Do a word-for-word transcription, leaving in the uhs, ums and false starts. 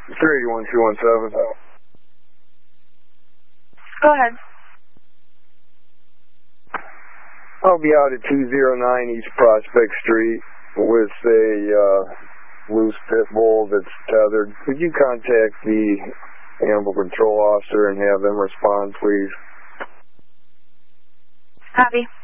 three eight one two one seven. Go ahead. I'll be out at two oh nine East Prospect Street with a uh, loose pit bull that's tethered. Could you contact the animal control officer and have them respond, please? Copy.